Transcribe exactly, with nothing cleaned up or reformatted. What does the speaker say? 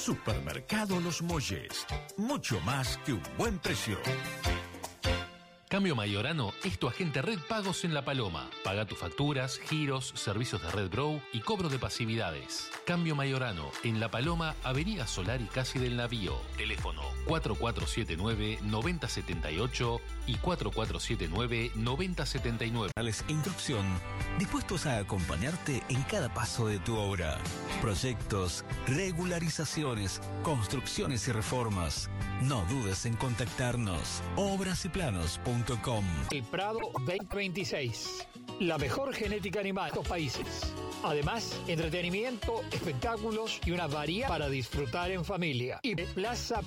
Supermercado Los Molles. Mucho más que un buen precio. Cambio Mayorano es tu agente Red Pagos en La Paloma. Paga tus facturas, giros, servicios de Red Grow y cobro de pasividades. Cambio Mayorano en La Paloma, Avenida Solari casi del Navío. Teléfono cuatro cuatro siete nueve, nueve cero siete ocho y cuatro cuatro siete nueve, nueve cero siete nueve. Instrucción, dispuestos a acompañarte en cada paso de tu obra. Proyectos, regularizaciones, construcciones y reformas. No dudes en contactarnos. obras y planos punto com. El Prado veinte veintiséis. La mejor genética animal de estos países. Además, entretenimiento, espectáculos y una variedad para disfrutar en familia. Y Plaza